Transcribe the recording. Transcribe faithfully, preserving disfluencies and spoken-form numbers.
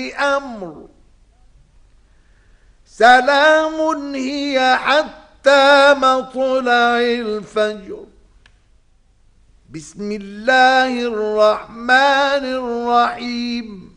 أمر سلام هي حتى مطلع الفجر. بسم الله الرحمن الرحيم.